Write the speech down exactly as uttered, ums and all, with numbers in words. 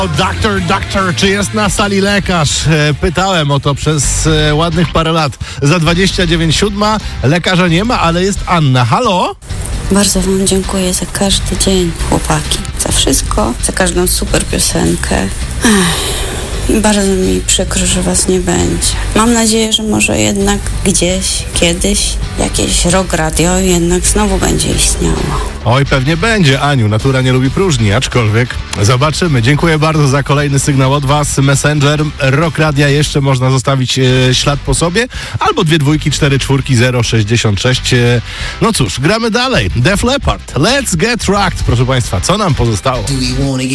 Doktor, doktor, czy jest na sali lekarz? E, Pytałem o to przez e, ładnych parę lat. Za dwadzieścia dziewięć siódma lekarza nie ma, ale jest Anna. Halo? Bardzo wam dziękuję za każdy dzień, chłopaki. Za wszystko, za każdą super piosenkę. Ech. I bardzo mi przykro, że was nie będzie. Mam nadzieję, że może jednak gdzieś, kiedyś jakieś rock radio jednak znowu będzie istniało. Oj, pewnie będzie, Aniu. Natura nie lubi próżni, aczkolwiek zobaczymy. Dziękuję bardzo za kolejny sygnał od was. Messenger Rock Radia, jeszcze można zostawić e, ślad po sobie. Albo dwie dwójki, cztery czwórki, zero sześćdziesiąt sześć. E, no cóż, gramy dalej. Def Leppard, Let's Get Rocked, proszę państwa. Co nam pozostało?